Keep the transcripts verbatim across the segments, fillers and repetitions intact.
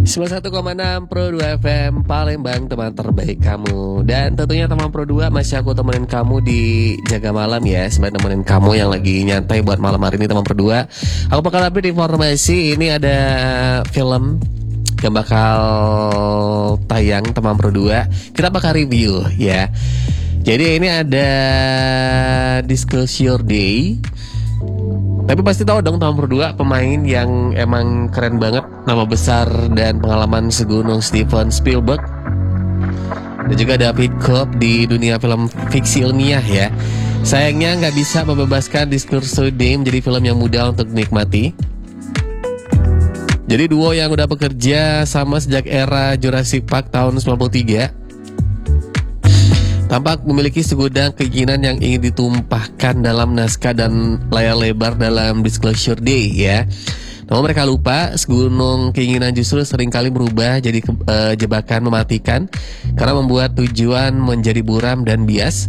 sembilan puluh satu koma enam Pro dua F M Palembang, teman terbaik kamu. Dan tentunya teman Pro dua masih aku temenin kamu di Jaga Malam ya. Sebagai temenin kamu yang lagi nyantai buat malam hari ini teman Pro dua. Aku bakal update informasi. Ini ada film yang bakal tayang teman Pro dua. Kita bakal review ya. Jadi ini ada Disclosure Day. Tapi pasti tahu dong teman Pro dua pemain yang emang keren banget, nama besar dan pengalaman segunung Steven Spielberg. Dan juga David Koepp di dunia film fiksi ilmiah ya. Sayangnya nggak bisa membebaskan Disclosure Day menjadi film yang mudah untuk dinikmati. Jadi duo yang udah bekerja sama sejak era Jurassic Park tahun sembilan puluh tiga tampak memiliki segudang keinginan yang ingin ditumpahkan dalam naskah dan layar lebar dalam Disclosure Day ya. Namun mereka lupa segunung keinginan justru seringkali berubah jadi ke, uh, jebakan mematikan karena membuat tujuan menjadi buram dan bias.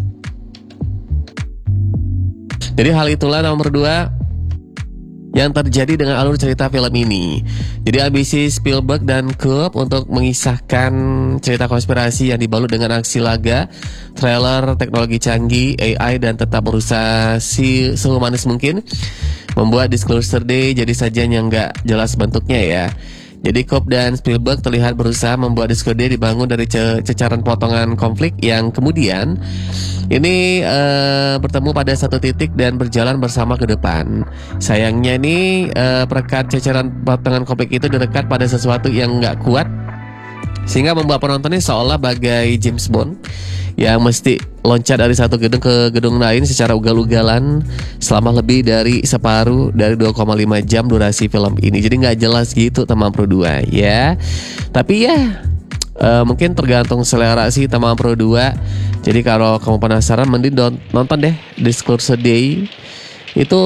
Jadi hal itulah nomor dua yang terjadi dengan alur cerita film ini. Jadi ambisi Spielberg dan Koepp untuk mengisahkan cerita konspirasi yang dibalut dengan aksi laga, trailer, teknologi canggih, A I, dan tetap berusaha si sehumanis mungkin membuat Disclosure Day jadi sajian yang gak jelas bentuknya ya. Jadi Koepp dan Spielberg terlihat berusaha membuat Disclosure Day dibangun dari ce- cecaran potongan konflik yang kemudian ini uh, bertemu pada satu titik dan berjalan bersama ke depan. Sayangnya ini uh, perekat cecaran potongan konflik itu direkat pada sesuatu yang nggak kuat, sehingga membuat penonton ini seolah bagai James Bond yang mesti loncat dari satu gedung ke gedung lain secara ugal-ugalan selama lebih dari separuh dari dua koma lima jam durasi film ini. Jadi nggak jelas gitu teman Pro dua ya. Tapi ya Uh, mungkin tergantung selera sih teman Pro dua. Jadi kalau kamu penasaran mending don- nonton deh Disclosure Day. Itu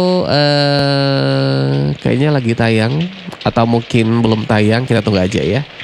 uh, kayaknya lagi tayang atau mungkin belum tayang, kita tunggu aja ya.